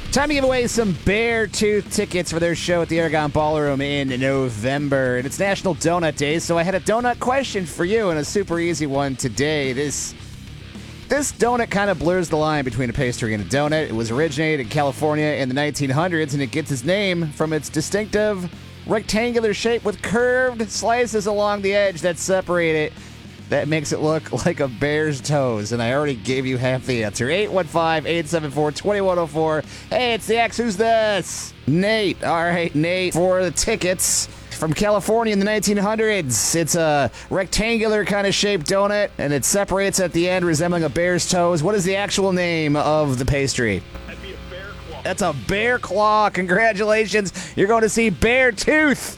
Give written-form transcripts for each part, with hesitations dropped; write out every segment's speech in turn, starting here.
Time to give away some Beartooth tickets for their show at the Aragon Ballroom in November. And it's National Donut Day, so I had a donut question for you, and a super easy one today. This donut kind of blurs the line between a pastry and a donut. It was originated in California in the 1900s, and it gets its name from its distinctive rectangular shape with curved slices along the edge that separate it. That makes it look like a bear's toes, and I already gave you half the answer. 815-874-2104. Hey, it's the X. Who's this? Nate. All right, Nate, for the tickets. From California in the 1900s. It's a rectangular kind of shaped donut, and it separates at the end, resembling a bear's toes. What is the actual name of the pastry? That'd be a bear claw. That's a bear claw. Congratulations. You're going to see Beartooth.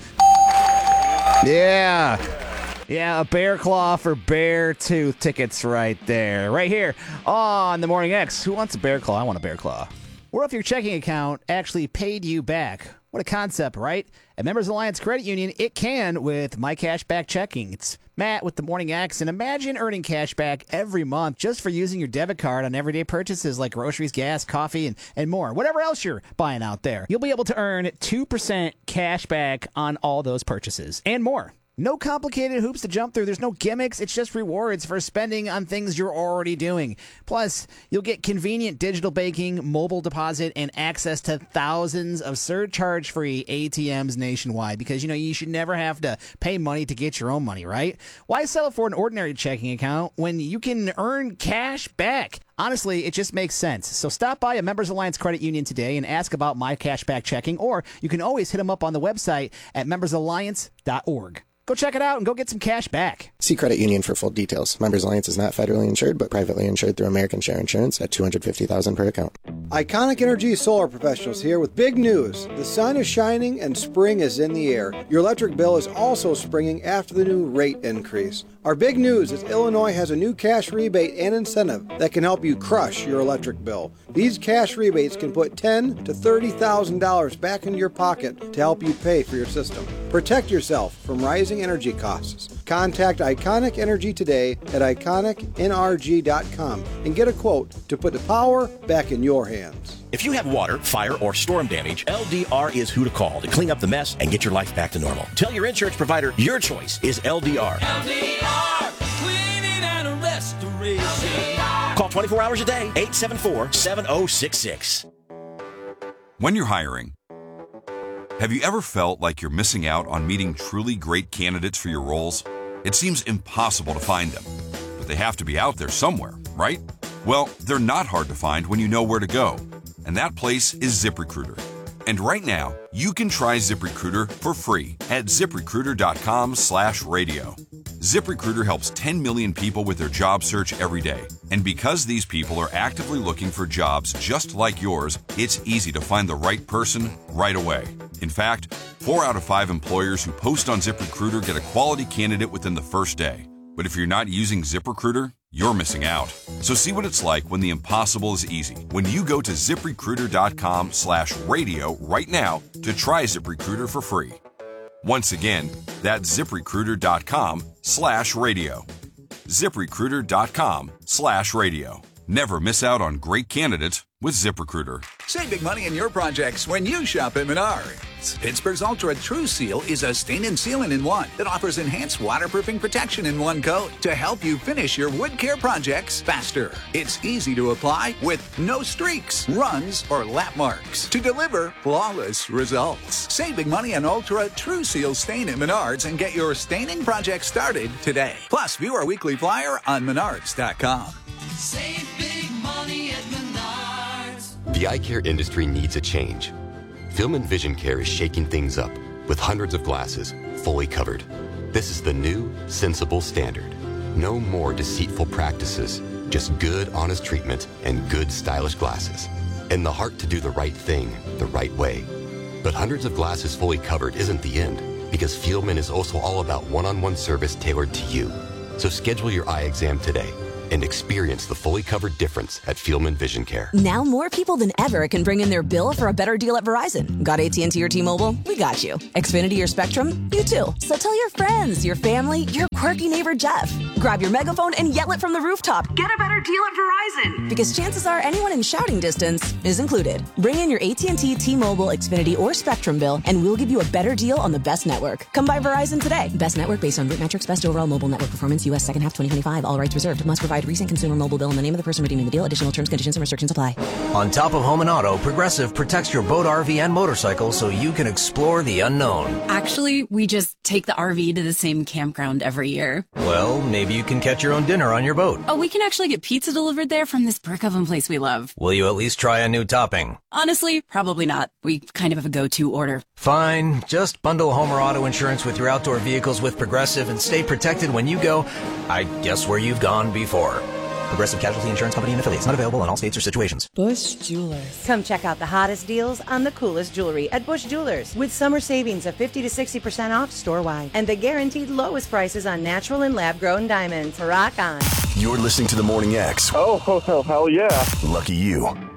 Yeah. Yeah, a bear claw for Beartooth tickets right there. Right here on the Morning X. Who wants a bear claw? I want a bear claw. What if your checking account actually paid you back? What a concept, right? At Members Alliance Credit Union, it can with My Cashback Checking. It's Matt with the Morning X, and imagine earning cash back every month just for using your debit card on everyday purchases like groceries, gas, coffee, and more. Whatever else you're buying out there. You'll be able to earn 2% cash back on all those purchases and more. No complicated hoops to jump through. There's no gimmicks. It's just rewards for spending on things you're already doing. Plus, you'll get convenient digital banking, mobile deposit, and access to thousands of surcharge-free ATMs nationwide because, you should never have to pay money to get your own money, right? Why settle for an ordinary checking account when you can earn cash back? Honestly, it just makes sense. So stop by a Members Alliance Credit Union today and ask about My Cashback Checking, or you can always hit them up on the website at membersalliance.org. Go check it out and go get some cash back. See Credit Union for full details. Members Alliance is not federally insured, but privately insured through American Share Insurance at $250,000 per account. Iconic Energy Solar Professionals here with big news. The sun is shining and spring is in the air. Your electric bill is also springing after the new rate increase. Our big news is Illinois has a new cash rebate and incentive that can help you crush your electric bill. These cash rebates can put $10,000 to $30,000 back into your pocket to help you pay for your system. Protect yourself from rising energy costs. Contact Iconic Energy today at iconicnrg.com and get a quote to put the power back in your hands. If you have water, fire, or storm damage, LDR is who to call to clean up the mess and get your life back to normal. Tell your insurance provider your choice is LDR. LDR, cleaning and restoration. LDR. Call 24 hours a day, 874-7066. When you're hiring, have you ever felt like you're missing out on meeting truly great candidates for your roles? It seems impossible to find them, but they have to be out there somewhere, right? Well, they're not hard to find when you know where to go, and that place is ZipRecruiter. And right now, you can try ZipRecruiter for free at ZipRecruiter.com/radio. ZipRecruiter helps 10 million people with their job search every day. And because these people are actively looking for jobs just like yours, it's easy to find the right person right away. In fact, 4 out of 5 employers who post on ZipRecruiter get a quality candidate within the first day. But if you're not using ZipRecruiter, you're missing out. So see what it's like when the impossible is easy. When you go to ZipRecruiter.com/radio right now to try ZipRecruiter for free. Once again, that's ZipRecruiter.com/radio. ZipRecruiter.com/radio. Never miss out on great candidates with ZipRecruiter. Save big money in your projects when you shop at Menards. Pittsburgh's Ultra True Seal is a stain and sealant in one that offers enhanced waterproofing protection in one coat to help you finish your wood care projects faster. It's easy to apply with no streaks, runs, or lap marks to deliver flawless results. Save big money on Ultra True Seal stain at Menards and get your staining project started today. Plus, view our weekly flyer on Menards.com. Save big money at Menards. The eye care industry needs a change. Film and Vision Care is shaking things up with hundreds of glasses fully covered. This is the new, sensible standard. No more deceitful practices, just good, honest treatment and good, stylish glasses. And the heart to do the right thing the right way. But hundreds of glasses fully covered isn't the end, because Fieldman is also all about one-on-one service tailored to you. So schedule your eye exam today and experience the fully covered difference at Fieldman Vision Care. Now more people than ever can bring in their bill for a better deal at Verizon. Got AT&T or T-Mobile? We got you. Xfinity or Spectrum? You too. So tell your friends, your family, your quirky neighbor Jeff. Grab your megaphone and yell it from the rooftop. Get a better deal at Verizon. Because chances are anyone in shouting distance is included. Bring in your AT&T, T-Mobile, Xfinity, or Spectrum bill, and we'll give you a better deal on the best network. Come by Verizon today. Best network based on root metrics, best overall mobile network performance, U.S. second half 2025. All rights reserved. Must provide recent consumer mobile bill and the name of the person redeeming the deal. Additional terms, conditions, and restrictions apply. On top of home and auto, Progressive protects your boat, RV, and motorcycle so you can explore the unknown. Actually, we just take the RV to the same campground every year. Well, maybe you can catch your own dinner on your boat. Oh, we can actually get pizza delivered there from this brick oven place we love. Will you at least try a new topping? Honestly, probably not. We kind of have a go-to order. Fine. Just bundle home or auto insurance with your outdoor vehicles with Progressive and stay protected when you go, I guess, where you've gone before. Progressive Casualty Insurance Company and affiliates. Not available in all states or situations. Bush Jewelers. Come check out the hottest deals on the coolest jewelry at Bush Jewelers with summer savings of 50 to 60% off store-wide and the guaranteed lowest prices on natural and lab-grown diamonds. Rock on. You're listening to The Morning X. Oh, hell yeah. Lucky you.